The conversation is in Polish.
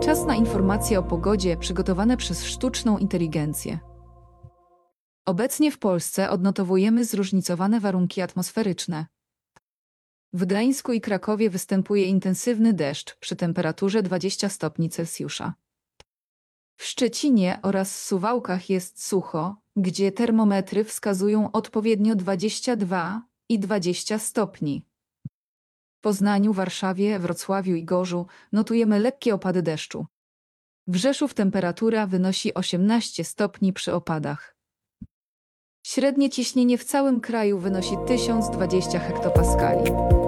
Czas na informacje o pogodzie przygotowane przez sztuczną inteligencję. Obecnie w Polsce odnotowujemy zróżnicowane warunki atmosferyczne. W Gdańsku i Krakowie występuje intensywny deszcz przy temperaturze 20 stopni Celsjusza. W Szczecinie oraz Suwałkach jest sucho, gdzie termometry wskazują odpowiednio 22 i 20 stopni. W Poznaniu, Warszawie, Wrocławiu i Gorzu notujemy lekkie opady deszczu. W Rzeszowie temperatura wynosi 18 stopni przy opadach. Średnie ciśnienie w całym kraju wynosi 1020 hektopaskali.